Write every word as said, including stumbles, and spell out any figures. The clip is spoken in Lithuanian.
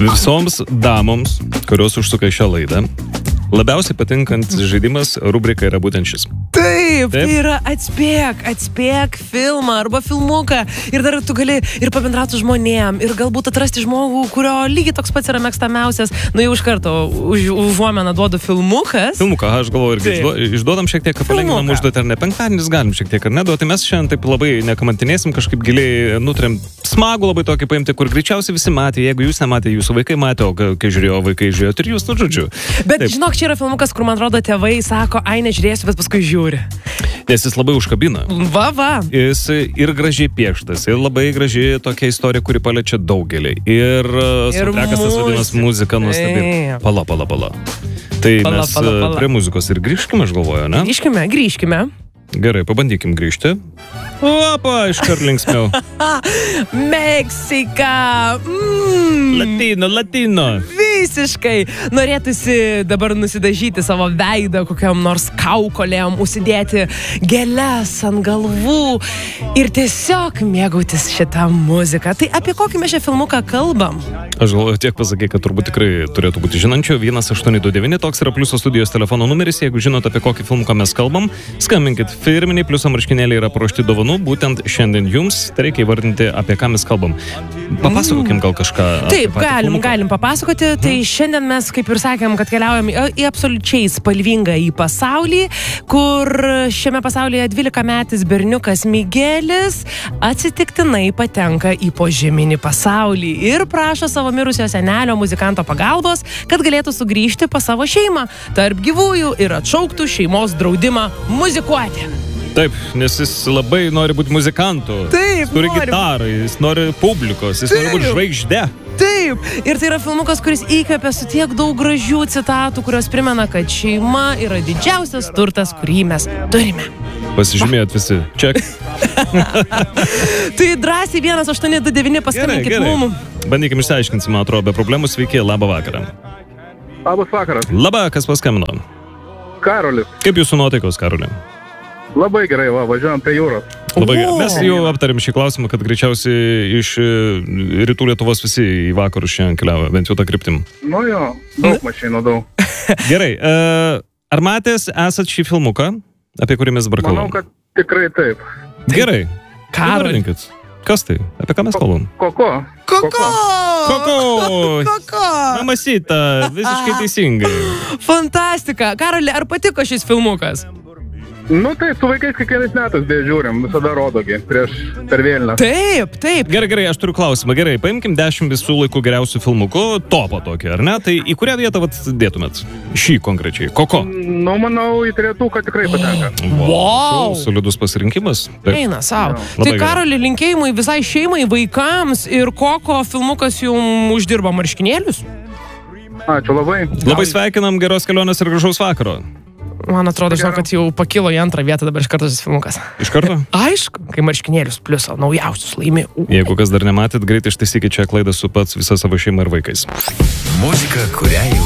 Visoms damoms, kurios užsuka šią laidą, labiausiai patinkantis žaidimas rubrika yra būtent šis. Taip, Taip, tai yra atspėk, atspėk filmą arba filmuką ir dar tu gali ir pabendrauti su žmonėm ir galbūt atrasti žmogų, kurio lygiai toks pats yra mėgstamiausias. Nu jau iš karto už, užuomeną duodu filmukas. Filmuką, aš galvoju, irgi išduo, išduodam šiek tiek, palengvinam užduotį ar ne, penktadienis galim šiek tiek ar ne duoti. Mes šiandien taip labai nekamantinėsim, kažkaip giliai nutarėm smagų labai tokį paimti, kur greičiausiai visi matė, jeigu jūs nematė, jūsų vaikai matė, o kai žiūrėjo, vaikai žiūrėjo ir jūs, nu žodžiu. Bet taip. Žinok, čia yra filmukas, kur man atrodo tėvai sako, ai nežiūrėsiu, bet paskui žiūri. Nes jis labai užkabina. Va, va. Jis ir gražiai pieštas, ir labai gražiai tokia istorija, kuri paliečia daugelį. Ir, ir soundtrackas tas vadinamas muzika nuostabi. Pala, pala, pala. Tai pala, mes pala, pala. Prie muzikos ir grįžkime, aš galvoju, ne? Grįžkime, grįžkime. Gerai, pabandykim grįžti. Opa, iškart linksmiau. Meksika. Mm. Latino, latino. Visiškai. Norėtųsi dabar nusidažyti savo veidą kokiam nors kaukolėm, užsidėti gėles ant galvų ir tiesiog mėgautis šitą muziką. Tai apie kokį mes šią filmuką kalbam? Aš galvoju, tiek pasakai, kad turbūt tikrai turėtų būti žinančio. vienas aštuoni du devyni, toks yra Pliuso studijos telefono numeris. Jeigu žinot, apie kokį filmuką mes kalbam, skambinkit. Firminiai Pliuso marškinėliai yra paruošti dovanų, būtent šiandien jums. Tai reikia įvardinti, apie ką mes kalbam. Papasakokim gal kažką. Taip, galim, galim papasakoti. Tai šiandien mes, kaip ir sakėm, kad keliaujam į absoliučiai spalvingą į pasaulį, kur šiame pasaulyje dvylikametis berniukas Miguelis atsitiktinai patenka į požeminį pasaulį ir prašo savo mirusio senelio muzikanto pagalbos, kad galėtų sugrįžti pas savo šeimą tarp gyvųjų ir atšauktų šeimos draudimą muzikuoti. Taip, nes jis labai nori būti muzikantu. Taip, jis turi nori. gitarą, jis nori publikos, jis Taip. nori būti žvaigžde. Taip, ir tai yra filmukas, kuris įkvepia su tiek daug gražių citatų, kurios primena, kad šeima yra didžiausias turtas, kurį mes turime. Pasižymėjot visi. Ček. Tai drąsiai vienas aštuoni du devyni paskambinkit mum. Bandykim išsiaiškinti, man atrodo, be problemų. Sveiki, labą vakarą. Labas vakaras. Labą, kas paskambino? Karolis. Kaip jūsų nuotaikos, Karoli? Labai gerai, va, važiuojam prie jūros. Labai gerai. Mes jau aptarėm šį klausimą, kad greičiausiai iš rytų Lietuvos visi į vakarus šiandien keliavo, bent jau tą kryptim. Nu jo, daug mašinų, daug. Gerai, ar matęs esat šį filmuką, apie kurį mes dabar kalbam? Manau, kad tikrai taip. Gerai. Karoli. Kas tai? Apie ką mes kalbam? Koko. Koko! Koko! Koko! Mamasita, visiškai teisingai. Fantastika. Karoli, ar patiko šis filmukas? Nu taip, su vaikais kiekvienais metais dėl žiūrim, visada rodogi, prieš per vėliną. Taip, taip. Gerai, gerai, aš turiu klausimą. Gerai, paimkim dešimt visų laikų geriausių filmukų, topą tokį, ar ne? Tai į kurią vietą vat dėtumėt? Šį konkrečiai. Koko? Nu, manau, į trejetuką tikrai patenka. Wow! Solidus pasirinkimas. Taip. Eina savo. Labai Tai gerai. Karoli, linkėjimai visai šeimai, vaikams ir Koko filmukas jums uždirba marškinėlius? Ačiū labai. Labai sveikinam, geros kelionės ir gražaus vakaro. Man atrodo, žinau, kad jau pakilo į antrą vietą dabar iš karto šis filmukas. Iš karto? Aišku, kai marškinėlius pliuso naujausius laimi. Jeigu kas dar nematėt, greitai ištaisykit čia klaidą su pats visa savo šeima ir vaikais. Muzika, kurią jau